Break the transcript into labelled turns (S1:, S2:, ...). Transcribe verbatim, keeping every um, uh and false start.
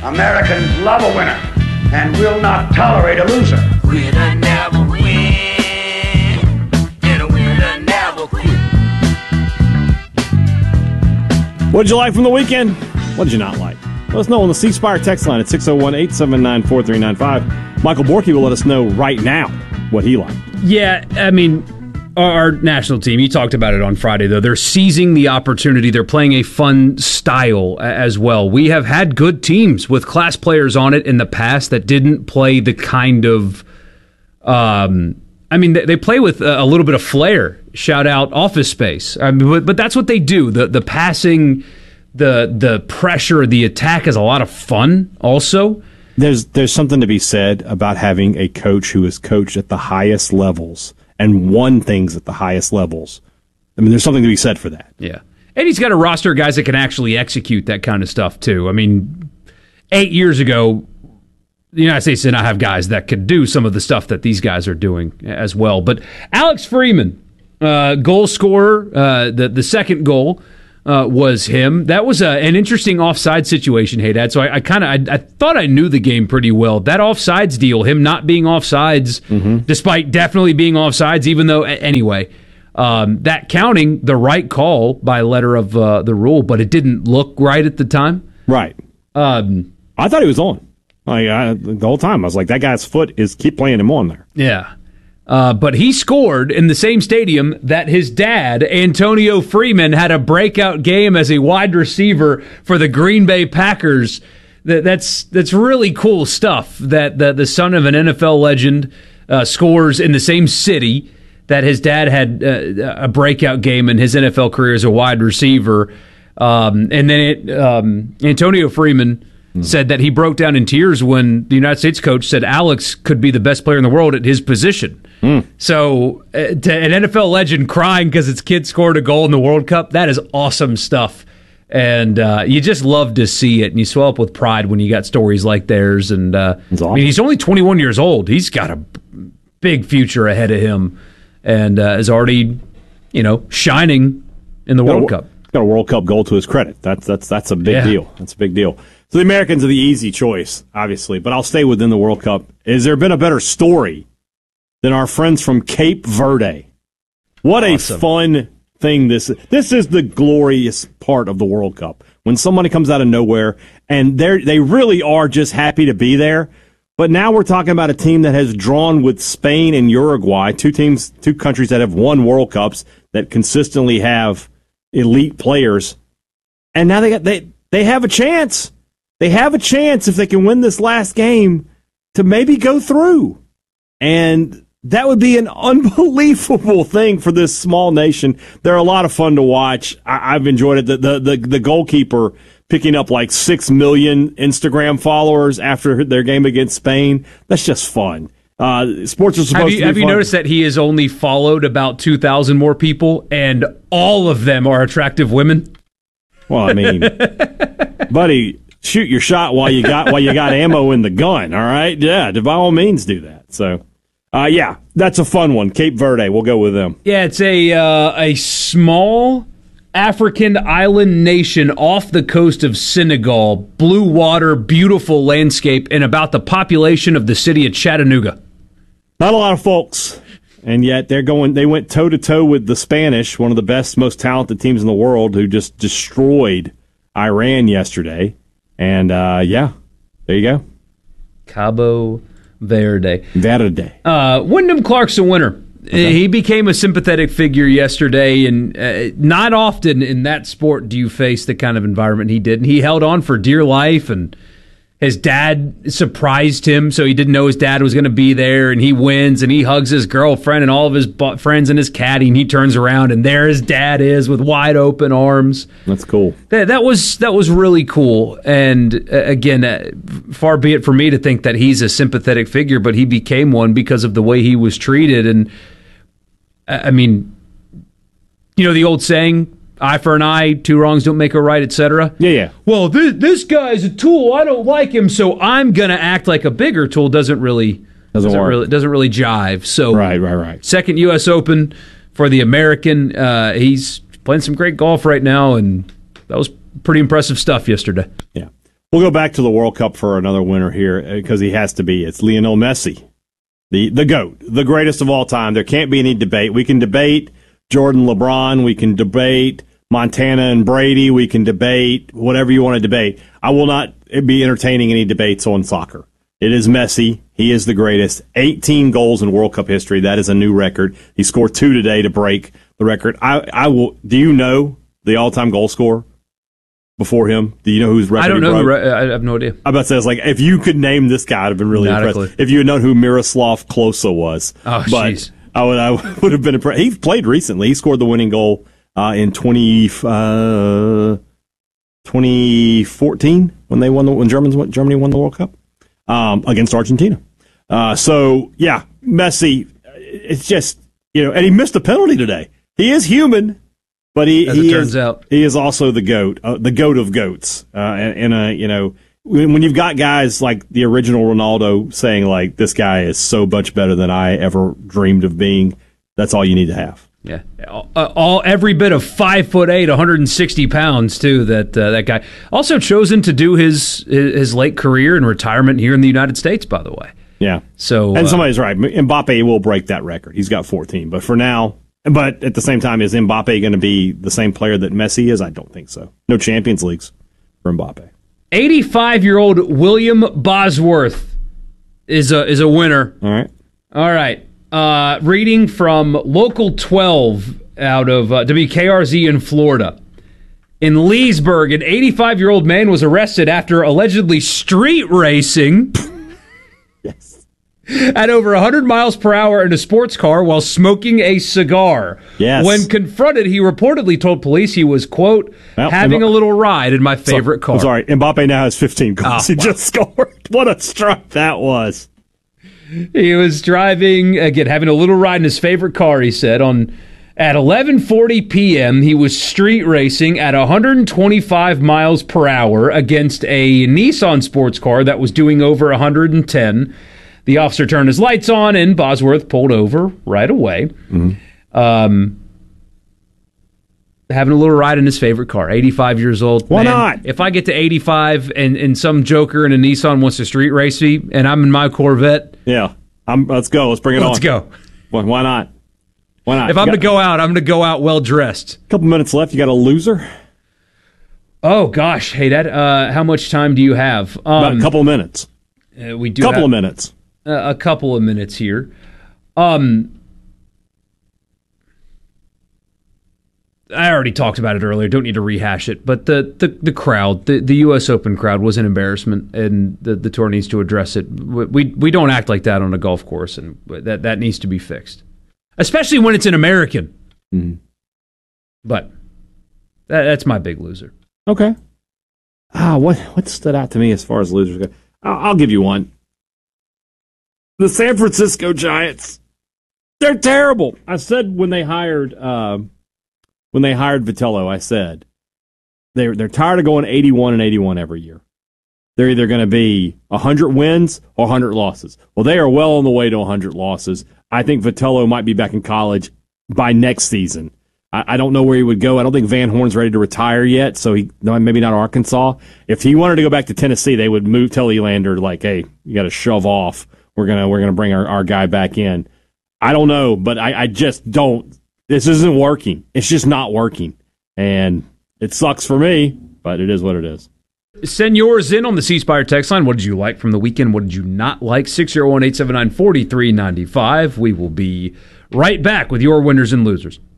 S1: Americans love a winner and will not tolerate a loser.
S2: Winner never win, and a winner never quit.
S3: What did you like from the weekend? What did you not like? Let us know on the C Spire text line at six oh one, eight seven nine, four three nine five. Michael Borky will let us know right now what he liked.
S4: Yeah, I mean, our, our national team, you talked about it on Friday, though. They're seizing the opportunity. They're playing a fun style as well. We have had good teams with class players on it in the past that didn't play the kind of... Um, I mean, they, they play with a, a little bit of flair. Shout out Office Space. I mean, but, but that's what they do. The, the passing, the, the pressure, the attack is a lot of fun also.
S3: There's there's something to be said about having a coach who has coached at the highest levels and won things at the highest levels. I mean, there's something to be said for that.
S4: Yeah. And he's got a roster of guys that can actually execute that kind of stuff, too. I mean, eight years ago, the United States did not have guys that could do some of the stuff that these guys are doing as well. But Alex Freeman, uh, goal scorer, uh, the, the second goal, Uh, was him. That was a, an interesting offside situation, hey, Dad. So I, I kind of I, I thought I knew the game pretty well. That offsides deal, him not being offsides, mm-hmm. despite definitely being offsides, even though, anyway, um, that counting the right call by letter of uh, the rule, but it didn't look right at the time.
S3: Right.
S4: Um,
S3: I thought he was on. Like, I, the whole time, I was like, that guy's foot is keep playing him on there.
S4: Yeah. Uh, but he scored in the same stadium that his dad, Antonio Freeman, had a breakout game as a wide receiver for the Green Bay Packers. That, that's that's really cool stuff, that the, the son of an N F L legend uh, scores in the same city that his dad had uh, a breakout game in his N F L career as a wide receiver. Um, and then it, um, Antonio Freeman said that he broke down in tears when the United States coach said Alex could be the best player in the world at his position. Mm. So uh, to an N F L legend crying because his kid scored a goal in the World Cup, that is awesome stuff. And uh, you just love to see it, and you swell up with pride when you got stories like theirs. And uh, awesome. I mean, he's only twenty-one years old. He's got a big future ahead of him, and uh, is already, you know, shining in the
S3: got
S4: World
S3: a,
S4: Cup.
S3: Got a World Cup goal to his credit. That's that's that's a big
S4: yeah.
S3: deal. That's a big deal. So the Americans are the easy choice, obviously, but I'll stay within the World Cup. Has there been a better story than our friends from Cape Verde? What awesome. a fun thing this is. This is the glorious part of the World Cup. When somebody comes out of nowhere, and they they really are just happy to be there. But now we're talking about a team that has drawn with Spain and Uruguay, two teams, two countries that have won World Cups, that consistently have elite players. And now they got they they have a chance. They have a chance if they can win this last game to maybe go through. And that would be an unbelievable thing for this small nation. They're a lot of fun to watch. I, I've enjoyed it. The, the, the, the goalkeeper picking up like six million Instagram followers after their game against Spain. That's just fun. Uh, sports are supposed
S4: have you,
S3: to be
S4: Have you
S3: fun.
S4: noticed that he has only followed about two thousand more people, and all of them are attractive women?
S3: Well, I mean, buddy, shoot your shot while you got while you got ammo in the gun. All right, yeah, by all means do that. So, uh, yeah, that's a fun one. Cape Verde, we'll go with them.
S4: Yeah, it's a uh, a small African island nation off the coast of Senegal. Blue water, beautiful landscape, and about the population of the city of Chattanooga.
S3: Not a lot of folks, and yet they're going. They went toe to toe with the Spanish, one of the best, most talented teams in the world, who just destroyed Iran yesterday. And, uh, yeah, there you go.
S4: Cabo Verde.
S3: Verde.
S4: Uh, Wyndham Clark's a winner. Okay. He became a sympathetic figure yesterday, and uh, not often in that sport do you face the kind of environment he did. And he held on for dear life, and his dad surprised him, so he didn't know his dad was going to be there, and he wins, and he hugs his girlfriend and all of his bu- friends and his caddy, and he turns around, and there his dad is with wide open arms.
S3: That's cool.
S4: That, that was that was really cool, and uh, again, uh, far be it for me to think that he's a sympathetic figure, but he became one because of the way he was treated, and uh, I mean, you know the old saying, eye for an eye, two wrongs don't make a right, et cetera.
S3: Yeah, yeah.
S4: Well, this, this guy's a tool. I don't like him, so I'm going to act like a bigger tool. Doesn't really
S3: doesn't,
S4: doesn't
S3: work.
S4: really doesn't really jive. So
S3: right, right, right.
S4: Second U S Open for the American. Uh, he's playing some great golf right now, and that was pretty impressive stuff yesterday.
S3: Yeah. We'll go back to the World Cup for another winner here because he has to be. It's Lionel Messi, the the GOAT, the greatest of all time. There can't be any debate. We can debate Jordan, LeBron. We can debate Montana and Brady. We can debate whatever you want to debate. I will not be entertaining any debates on soccer. It is Messi. He is the greatest. eighteen goals in World Cup history. That is a new record. He scored two today to break the record. I, I will. Do you know the all-time goal scorer before him? Do you know who's record?
S4: I don't know. Who, I have no idea.
S3: I'm about to say, it's like, if you could name this guy, I'd have been really
S4: Not
S3: impressed. If you had known who Miroslav Klose was.
S4: Oh,
S3: but
S4: jeez.
S3: I would, I would have been impressed. He played recently. He scored the winning goal uh, in twenty, uh, twenty fourteen when they won the, when Germans went, Germany won the World Cup um, against Argentina. Uh, so yeah, Messi. It's just, you know, and he missed a penalty today. He is human, but he
S4: As
S3: he
S4: it turns
S3: is
S4: out.
S3: he is also the GOAT, uh, the GOAT of goats. Uh, and, and uh, you know, when, when you've got guys like the original Ronaldo saying like, this guy is so much better than I ever dreamed of being, that's all you need to have.
S4: Yeah, all, all every bit of five foot eight, one hundred sixty pounds too. That uh, that guy also chosen to do his his late career and retirement here in the United States. By the way,
S3: Yeah.
S4: so
S3: And
S4: uh,
S3: somebody's right. Mbappe will break that record. He's got fourteen, but for now. But at the same time, is Mbappe going to be the same player that Messi is? I don't think so. No Champions Leagues for Mbappe.
S4: eighty-five-year-old William Bosworth is a is a winner.
S3: All right.
S4: All right. Uh, reading from Local twelve out of uh, W K R Z in Florida. In Leesburg, an eighty-five-year-old man was arrested after allegedly street racing
S3: Yes.
S4: at over one hundred miles per hour in a sports car while smoking a cigar.
S3: Yes.
S4: When confronted, he reportedly told police he was, quote,
S3: Well,
S4: having
S3: Mba-
S4: a little ride in my favorite
S3: So-
S4: car.
S3: I'm sorry. Mbappe now has fifteen goals.
S4: Oh,
S3: he
S4: wow.
S3: just scored. What a strike that was.
S4: He was driving, again, having a little ride in his favorite car, he said. On At eleven forty p.m., he was street racing at one hundred twenty-five miles per hour against a Nissan sports car that was doing over one hundred ten. The officer turned his lights on, and Bosworth pulled over right away.
S3: Mm-hmm.
S4: Um, having a little ride in his favorite car, eighty-five years old.
S3: Why
S4: Man,
S3: not?
S4: If I get to eighty-five and, and some joker in a Nissan wants to street race me, and I'm in my Corvette,
S3: Yeah. I'm, let's go. Let's bring it
S4: let's
S3: on.
S4: go.
S3: Why, why not? Why not?
S4: If
S3: You
S4: I'm
S3: got
S4: to go out, I'm going to go out well dressed.
S3: a couple minutes left. You got a loser?
S4: Oh gosh, hey, that. Uh, how much time do you have?
S3: About
S4: Um,
S3: a couple of minutes.
S4: uh, we do
S3: couple
S4: have
S3: of minutes.
S4: uh, a couple of minutes here. Um, I already talked about it earlier. Don't need to rehash it. But the the, the crowd, the, the U S Open crowd, was an embarrassment, and the, the tour needs to address it. We we don't act like that on a golf course, and that that needs to be fixed, especially when it's an American.
S3: Mm-hmm.
S4: But that, that's my big loser.
S3: Okay. Ah, what what stood out to me as far as losers go? I'll, I'll give you one. The San Francisco Giants. They're terrible. I said when they hired uh, when they hired Vitello, I said they're they're tired of going eighty-one and eighty-one every year. They're either going to be one hundred wins or one hundred losses. Well, they are well on the way to one hundred losses. I think Vitello might be back in college by next season. I don't know where he would go. I don't think Van Horn's ready to retire yet, so he no, maybe not Arkansas. If he wanted to go back to Tennessee, they would move tell Elander like, "Hey, you got to shove off. We're gonna we're gonna bring our, our guy back in." I don't know, but I, I just don't. This isn't working. It's just not working, and it sucks for me. But it is what it is.
S4: Send yours in on the C Spire text line. What did you like from the weekend? What did you not like? six oh one, eight seven nine, four three nine five. We will be right back with your winners and losers.